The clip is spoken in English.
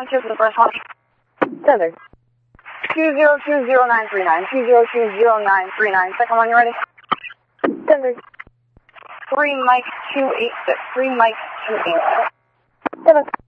2 for the first one. Denver. 2020939, 2020939. Second one, you ready? Denver. 3 Mike 286, 3 Mike 286. Denver.